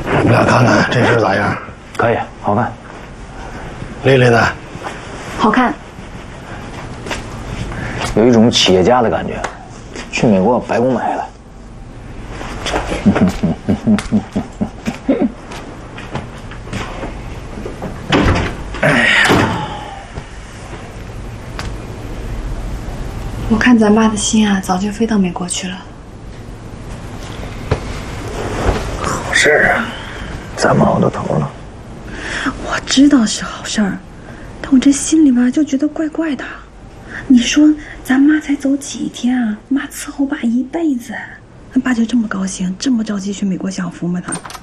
我们俩看看这事咋样？ 可以，好看。 丽丽呢？ 好看。 有一种企业家的感觉。去美国白宫买的。 我看咱爸的心啊，早就飞到美国去了。 好事啊，咱们熬到头了。 我知道是好事儿，但我这心里边就觉得怪怪的。你说咱妈才走几天啊，妈伺候爸一辈子，爸就这么高兴，这么着急去美国享福吗？他。